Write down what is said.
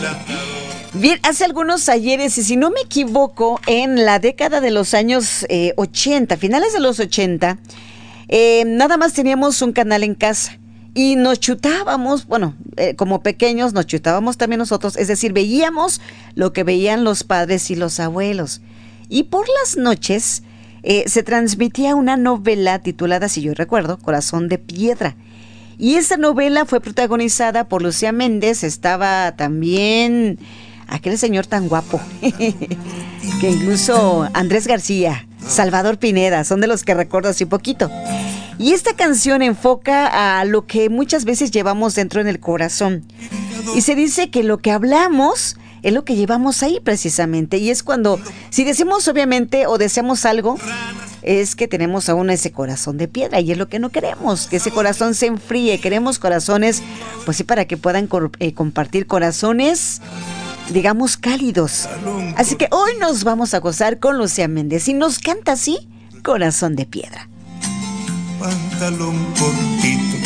Bien, hace algunos ayeres, y si no me equivoco, en la década de los años 80, finales de los 80, nada más teníamos un canal en casa y nos chutábamos, bueno, como pequeños nos chutábamos también nosotros, es decir, veíamos lo que veían los padres y los abuelos. Y por las noches se transmitía una novela titulada, si yo recuerdo, Corazón de Piedra. Y esa novela fue protagonizada por Lucía Méndez, estaba también aquel señor tan guapo, que incluso Andrés García, Salvador Pineda, son de los que recuerdo así poquito. Y esta canción enfoca a lo que muchas veces llevamos dentro en el corazón. Y se dice que lo que hablamos es lo que llevamos ahí precisamente. Y es cuando, si decimos obviamente o deseamos algo, es que tenemos aún ese corazón de piedra y es lo que no queremos, que ese corazón se enfríe. Queremos corazones, pues sí, para que puedan compartir corazones, digamos, cálidos. Así que hoy nos vamos a gozar con Lucía Méndez y nos canta así, Corazón de Piedra. Pantalón cortito,